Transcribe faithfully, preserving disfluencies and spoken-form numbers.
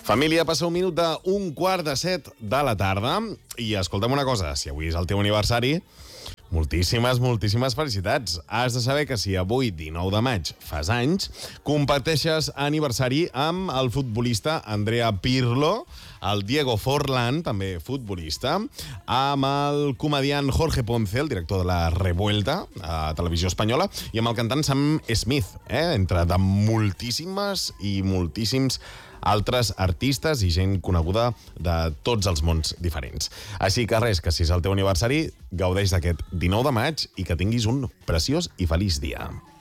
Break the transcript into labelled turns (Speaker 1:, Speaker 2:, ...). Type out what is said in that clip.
Speaker 1: Família, passa un minut d'un quart de set de la tarda i escolta'm una cosa, si avui és el teu aniversari, moltíssimes, moltíssimes felicitats. Has de saber que si avui, dinou de maig, fas anys, comparteixes aniversari amb el futbolista Andrea Pirlo, el Diego Forlán, també futbolista, amb el comediant Jorge Ponce, el director de La Revuelta, a Televisió Espanyola, i amb el cantant Sam Smith, eh? entre de moltíssimes i moltíssims altres artistes i gent coneguda de tots els mons diferents. Així que res, que si és el teu aniversari, gaudeix d'aquest dinou de maig i que tinguis un preciós i feliç dia.